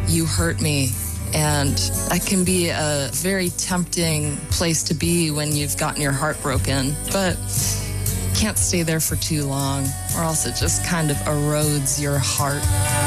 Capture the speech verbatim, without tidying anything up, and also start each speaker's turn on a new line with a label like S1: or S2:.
S1: you hurt me. And that can be a very tempting place to be when you've gotten your heart broken. But can't stay there for too long, or else it just kind of erodes your heart.